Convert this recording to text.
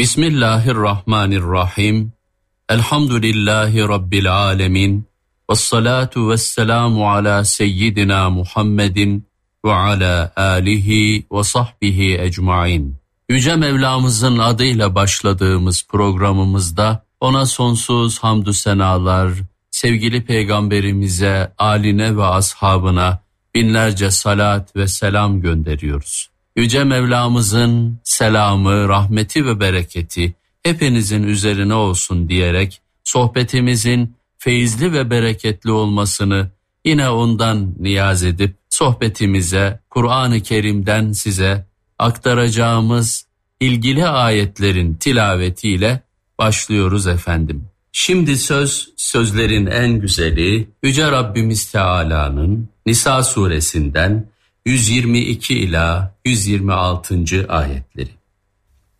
Bismillahirrahmanirrahim. Elhamdülillahi Rabbil alemin. Vessalatu vesselamu ala seyyidina Muhammedin ve ala alihi ve sahbihi ecmain. Yüce Mevlamızın adıyla başladığımız programımızda ona sonsuz hamdü senalar, sevgili Peygamberimize, âline ve ashabına binlerce salat ve selam gönderiyoruz. Yüce Mevlamızın selamı, rahmeti ve bereketi hepinizin üzerine olsun diyerek sohbetimizin feyizli ve bereketli olmasını yine ondan niyaz edip sohbetimize Kur'an-ı Kerim'den size aktaracağımız ilgili ayetlerin tilavetiyle başlıyoruz efendim. Şimdi sözlerin en güzeli Yüce Rabbimiz Teala'nın Nisa suresinden 122 ila 126. ayetleri.